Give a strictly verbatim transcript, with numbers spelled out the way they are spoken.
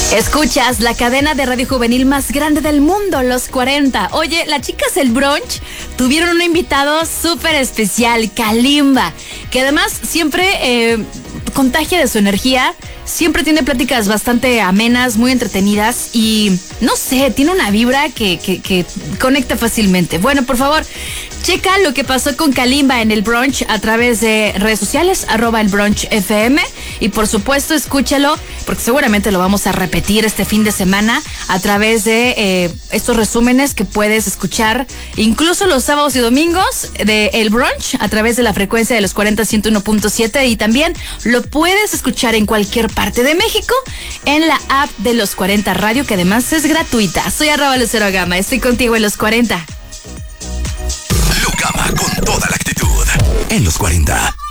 Escuchas la cadena de radio juvenil más grande del mundo, Los cuarenta. Oye, las chicas del brunch tuvieron un invitado súper especial, Kalimba, que además siempre eh, contagia de su energía. Siempre tiene pláticas bastante amenas, muy entretenidas y, no sé, tiene una vibra que, que, que conecta fácilmente. Bueno, por favor, checa lo que pasó con Kalimba en el brunch a través de redes sociales, arroba el brunch F M. Y por supuesto, escúchalo, porque seguramente lo vamos a repetir este fin de semana a través de eh, estos resúmenes que puedes escuchar incluso los sábados y domingos de El Brunch a través de la frecuencia de los cuarenta ciento uno punto siete, y también lo puedes escuchar en cualquier parte de México en la app de Los cuarenta Radio, que además es gratuita. Soy arroba Lucero Gama, estoy contigo en Los cuarenta. Lo Gama con toda la actitud en Los cuarenta.